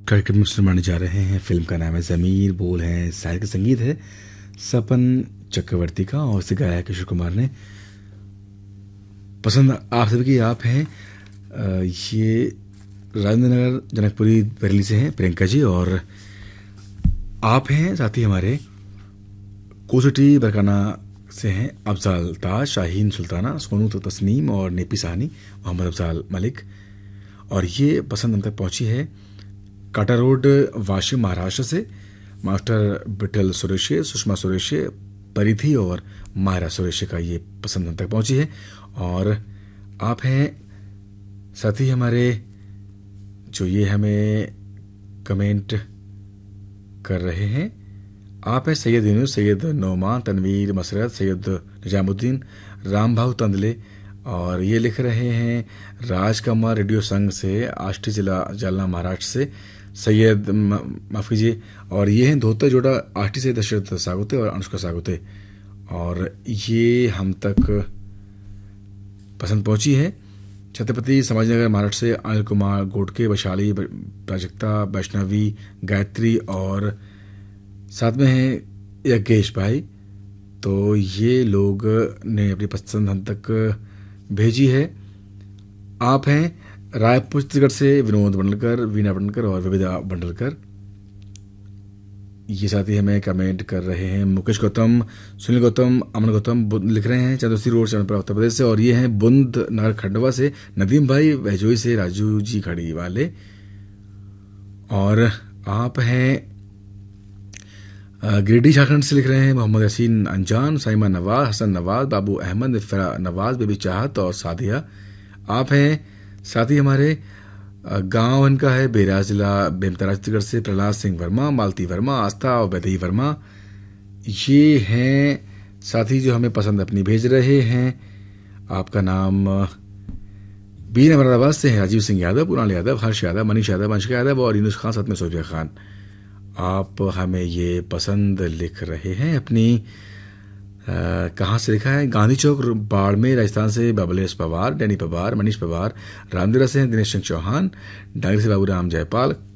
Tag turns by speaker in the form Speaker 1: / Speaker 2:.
Speaker 1: कार्यक्रम में सुनवाने जा रहे हैं। फिल्म का नाम है ज़मीर, बोल है, साहिर का संगीत है सपन चक्रवर्ती का और इसे गाया है किशोर कुमार ने। पसंद आप सभी की आप हैं। ये राजेंद्र नगर जनकपुरी बरेली से हैं प्रियंका जी, और आप हैं साथी हमारे कोसटी बरकाना से हैं अफजाल ताज, शाहीन सुल्ताना, सोनू तो तस्नीम और नेपी साहनी, मोहम्मद अफजाल मलिक। और ये पसंद हम तक पहुंची है काटा रोड, वाशिम, महाराष्ट्र से मास्टर बिटल सुरेशे, सुषमा सुरेशे, परिधि और मायरा सुरेशे का ये पसंद हम तक पहुंची है। और आप हैं साथी हमारे जो ये हमें कमेंट कर रहे हैं। आप हैं सैयद यूनुस, सैयद नोमान, तनवीर मसरत, सैयद निजामुद्दीन, राम भाऊ तंदले, और ये लिख रहे हैं राजकमल रेडियो संघ से, आष्टी जिला जालना महाराष्ट्र से सैयद माफ कीजिए, और ये हैं धोता जोड़ा आष्टी से दशरथ सागुते और अनुष्का सागुते। और ये हम तक पसंद पहुंची है छत्रपति संभाजीनगर महाराष्ट्र से अनिल कुमार गोडके, वैशाली, प्राजक्ता, वैष्णवी, गायत्री और साथ में हैं यज्ञेश भाई। तो ये लोग ने अपनी पसंद हम तक भेजी है। आप हैं रायपुर छत्तीसगढ़ से विनोद बंडलकर, वीना बंडलकर और विविधा बंडलकर। ये साथी हमें कमेंट कर रहे हैं मुकेश गौतम, सुनील गौतम, अमन गौतम लिख रहे हैं चंद्रसी रोड चरणपुर उत्तर प्रदेश से। और ये हैं बुंद नगर खंडवा से नदीम भाई, वहजोई से राजू जी खड़ी वाले। और आप हैं गिरिडीह झारखंड से लिख रहे हैं मोहम्मद यासीन अंजान, साइमा नवाज, हसन नवाज, बाबू अहमद, निफरा नवाज, बेबी चाहत और सादिया। आप हैं साथी हमारे गांव इनका है बेराज जिला बेमतरा छत्तीसगढ़ से प्रहलाद सिंह वर्मा, मालती वर्मा, आस्था और वैदेही वर्मा। ये हैं साथी जो हमें पसंद अपनी भेज रहे हैं। आपका नाम बीन अमराबाद से है राजीव सिंह यादव, कुणाल यादव, हर्ष यादव, मनीष यादव, वंशिका यादव और यूनुस खान, साथ में सोफिया खान। आप हमें ये पसंद लिख रहे हैं अपनी कहाँ से लिखा है गांधी चौक बाड़मेर राजस्थान से बबलेश पवार, डैनी पवार, मनीष पवार, रामदेवरा से दिनेश सिंह चौहान, डांगरी से बाबूराम जयपाल,